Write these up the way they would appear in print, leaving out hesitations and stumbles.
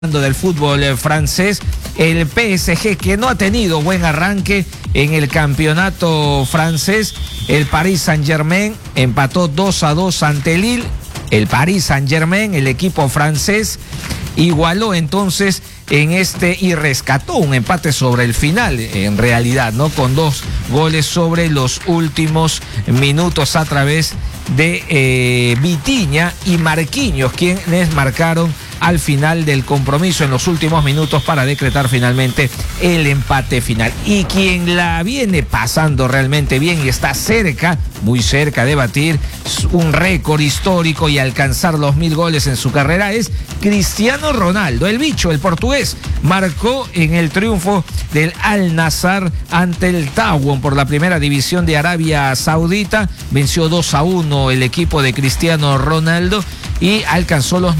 Del fútbol francés, el PSG, que no ha tenido buen arranque en el campeonato francés. El Paris Saint-Germain empató 2-2 ante Lille. El Paris Saint-Germain, el equipo francés, igualó entonces y rescató un empate sobre el final, en realidad, ¿no? Con 2 goles sobre los últimos minutos a través de Vitinha y Marquinhos, quienes marcaron al final del compromiso en los últimos minutos para decretar finalmente el empate final. Y quien la viene pasando realmente bien y está cerca, muy cerca de batir un récord histórico y alcanzar los 1000 goles en su carrera es Cristiano Ronaldo. El bicho, el portugués, marcó en el triunfo del Al-Nassr ante el Tawon por la primera división de Arabia Saudita. Venció 2-1 el equipo de Cristiano Ronaldo y alcanzó los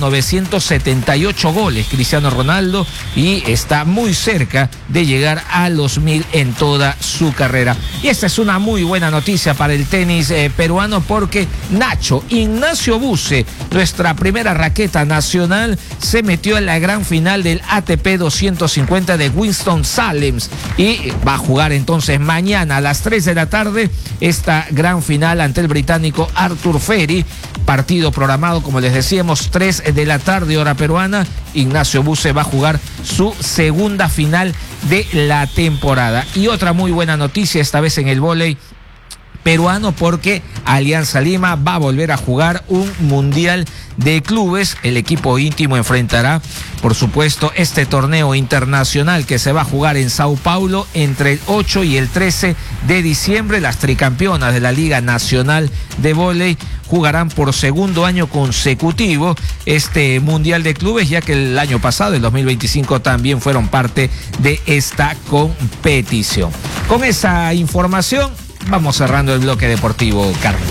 978 goles Cristiano Ronaldo y está muy cerca de llegar a los 1000 en toda su carrera. Y esta es una muy buena noticia para el tenis peruano, porque Ignacio Buse, nuestra primera raqueta nacional, se metió en la gran final del ATP 250 de Winston-Salem y va a jugar entonces mañana a las 3 de la tarde esta gran final ante el británico Arthur Ferry. Partido programado, como les decíamos, 3 de la tarde hora peruana. Ignacio Buse va a jugar su segunda final de la temporada. Y otra muy buena noticia, esta vez en el vóley peruano, porque Alianza Lima va a volver a jugar un mundial de clubes. El equipo íntimo enfrentará, por supuesto, este torneo internacional que se va a jugar en Sao Paulo entre el 8 y el 13 de diciembre. Las tricampeonas de la Liga Nacional de Vóley jugarán por segundo año consecutivo este mundial de clubes, ya que el año pasado, el 2025, también fueron parte de esta competición. Con esa información vamos cerrando el bloque deportivo, Carmen.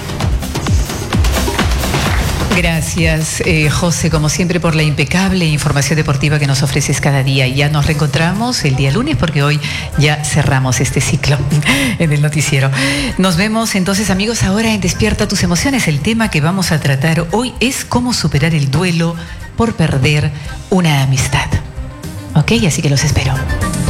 Gracias, José, como siempre, por la impecable información deportiva que nos ofreces cada día. Ya nos reencontramos el día lunes, porque hoy ya cerramos este ciclo en el noticiero. Nos vemos entonces, amigos, ahora en Despierta tus emociones. El tema que vamos a tratar hoy es cómo superar el duelo por perder una amistad. ¿Ok? Así que los espero.